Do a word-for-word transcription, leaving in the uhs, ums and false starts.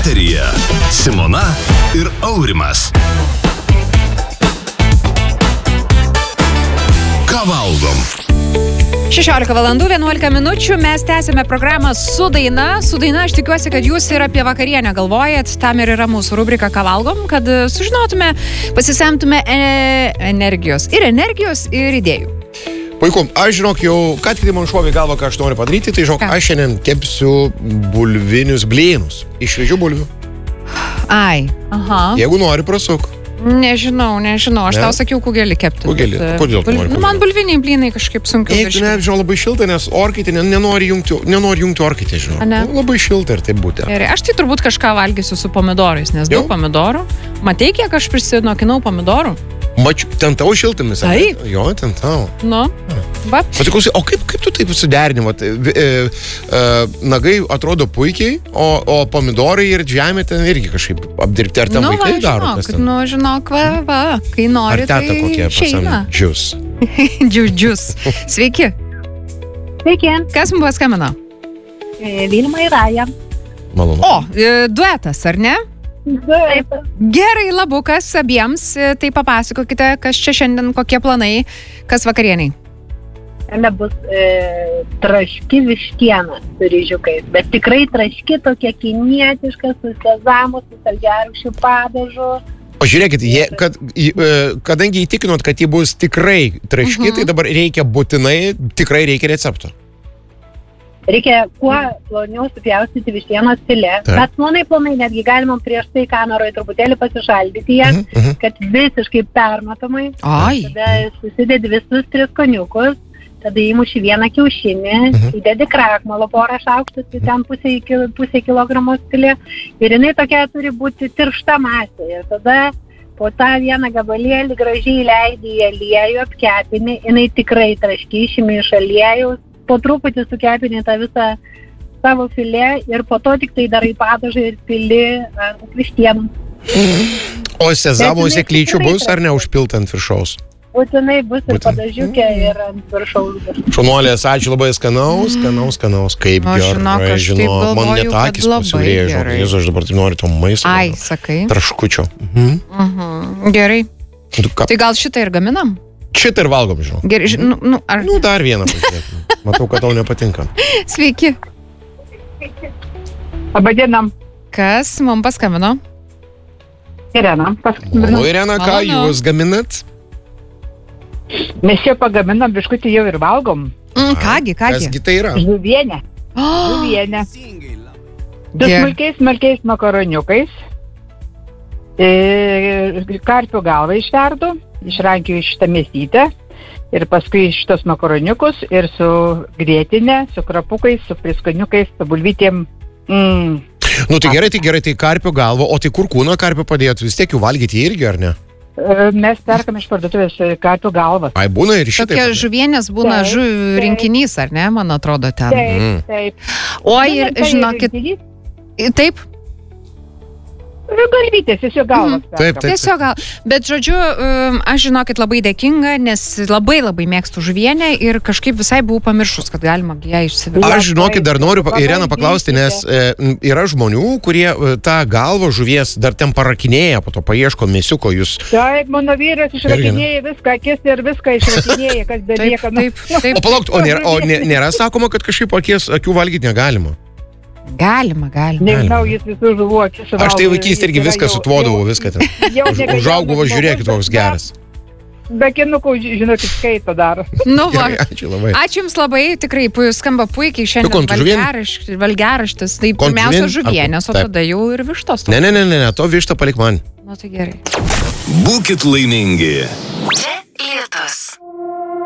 Eteryje Simona ir Aurimas. Ką valgom? šešiolika valandų vienuolika minučių. Mes tęsime programą su daina. Su daina aš tikiuosi, kad jūs ir apie vakarienę galvojat. Tam ir yra mūsų rubrika Ką valgom, kad sužinotume, pasisemtume energijos. Ir energijos, ir idėjų. Puiku, aš žinok, jau ką tik tai man šovė galva, ką aš noriu padaryti, tai žinok, ką? Aš šiandien kepsiu bulvinius blynus. Iš šviežių bulvių. Ai, aha. Jeigu nori, prasuk. Nežinau, nežinau. Aš ne? tau sakiau kugelį kepti. Kugelį? Bet, Kodėl tu nori? Nu, man bulviniai blynai kažkaip sunkiau. Eik, ne, žinau, labai šilta, nes orkaitė nenori jungti, nenori jungti orkaitė, žinau. Nu, labai šilta ir taip būtent. Gerai, aš tai turbūt kažką valgysiu su pomidorais, nes daug pomidorų. Matei, kiek aš prisinokinau pomidorų? Mačiu, ten tavo šiltamis. Taip. Jo, ten tavo. Nu, va. Patiklausi, o kaip, kaip tu taip suderini? Vat, e, e, nagai atrodo puikiai, o, o pomidorai ir žemė ten irgi kažkaip apdirbti. Ar ten nu, vaikai va, daro? Žinok, nu, žinok, va, va, kai nori, ar teta tai kokie šeina. Džius. Džius, džius. Sveiki. Sveiki. Kas mums paskambino? Vilma ir Raja. Malonu. O, duetas, ar ne? Taip. Gerai, labukas abiems, tai papasakokite, kas čia šiandien, kokie planai, kas vakarieniai. Jame bus e, traški vištiena su ryžiukais, bet tikrai traški tokia kinietiška, su sezamu, su saldžiarūgščių padažu. O žiūrėkit, jie, kad, kadangi įtikinot, kad jie bus tikrai traški, uh-huh. tai dabar reikia būtinai, tikrai reikia recepto. Reikia kuo ploniau supjaustyti vištienos filė, bet plonai plonai netgi galima prieš tai kameroje truputėlį pasišaldyti ją, uh-huh, uh-huh. kad visiškai permatomai. Ai. Tada susidedi visus tris koniukus, tada įmuši vieną kiaušinį, uh-huh. įdedi krakmalo porą šaukštus, tai ten pusė, pusė kilogramos filė ir jinai tokia turi būti tiršta masė. Ir tada po tą vieną gabalėlį gražiai leidi į aliejų, apkepini, jinai tikrai traški, išimi iš aliejaus. Po truputį sukepini tą visą savo filė ir po to tik tai darai padažą ir pili ant vištienų. O sezamo sėklyčių bus ar neužpilt ant viršaus? Būtinai bus ir padažiukė ir ant viršaus. Šaunuolės, ačiū labai, skanaus, skanaus, skanaus. Kaip gerai, žinau, man net akis pasiūrėjo, žinau, Jėzu, aš dabar tai noriu to maisto. Ai, sakai. Traškučio. Mhm. Mhm. Gerai. Tai gal šitą ir gaminam? Šitą ir valgom, žinau. Gerai, nu, nu, ar... nu, dar vieną pažiūrėtume. Matau, kad tau nepatinka. Sveiki. Labadienam. Kas mums paskambino? Irena. O, Irena, ką jūs gaminat? Mes jau pagaminam, biškutį jau ir valgom. Mm, kągi, kągi. Kasgi tai yra? Žuvienė. Oh. Žuvienė. Du yeah. smulkiais, smulkiais makaroniukais. E, karpių galvą išverdu. Išrankiu šitą mėsytę ir paskui šitos makaroniukus ir su grietinė, su krapukais, su priskoniukais, su bulvytėm. Mm. Nu tai gerai, tai gerai, tai karpio galvo, o tai kur kūną karpio padėjot? Vis tiek jų valgyti irgi, ar ne? Mes perkam iš parduotuvės karpio galvą. Ai, būna ir šitai. Tokia žuvienės būna taip, žuvių rinkinys, ar ne, man atrodo ten. Taip, mm. taip. O ir, žinokit, taip? Galvytės, tiesiog galvas. Mm. Taip, taip. Tiesiog gal. Bet, žodžiu, aš žinokit labai dėkinga, nes labai labai mėgstu žuvienę ir kažkaip visai buvau pamiršus, kad galima ją išsivirti. Aš žinokit, dar noriu Ireną paklausti, nes e, yra žmonių, kurie e, tą galvą žuvies dar ten parakinėja, po to paieško mėsiuko, jūs... Taip, mano vyras išrakinėja viską, akis ir viską išrakinėja, kas belieka. Taip, taip, taip. O palauk, o nėra, o nėra sakoma, kad kažkaip akis, akių valgyti negalima? Galima, galima. Nežinau, jis visų žuvų akis suvalgo. Aš tai vaikystė irgi viską sutvodavau, viską ten. Užaugau, va, žiūrėkit, koks geras. Be kinukų, žinokit, skaito dar. Nu, va. Ačiū labai. Ačiū jums labai, tikrai skamba puikiai šiandien valgiaraštis. valgiaraštis. Tai pirmiausia žuvienės, o tada jau ir vištos. Ne, ne, ne, ne, to vištą palik man. Nu, tai gerai. Būkit laimingi. Čia Lietus.